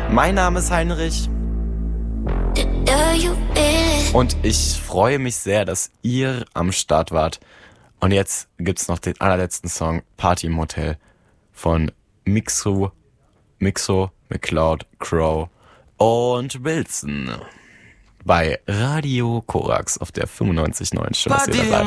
Mein Name ist Heinrich. Und ich freue mich sehr, dass ihr am Start wart. Und jetzt gibt's noch den allerletzten Song, Party im Hotel, von Mixo, McCloud, Crow und Wilson bei Radio Korax auf der 95.9. Schön, dass ihr dabei